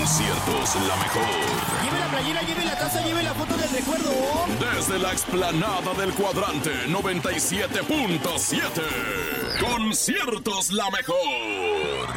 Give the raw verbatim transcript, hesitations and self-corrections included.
Conciertos La Mejor. Lleve la playera, lleve la taza, lleve la foto del recuerdo. Desde la explanada del Cuadrante noventa y siete punto siete. Conciertos La Mejor.